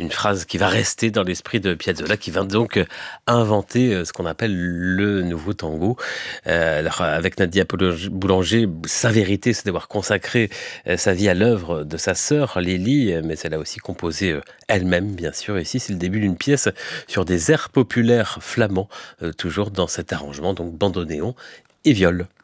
une phrase qui va rester dans l'esprit de Piazzolla, qui va donc inventer ce qu'on appelle le nouveau tango. Alors, avec Nadia Boulanger, sa vérité, c'est d'avoir consacré sa vie à l'œuvre de sa sœur Lélie, mais elle a aussi composé elle-même, bien sûr. Ici, c'est le début d'une pièce sur des airs populaires flamands, toujours dans cet arrangement, donc bandoneon et viol.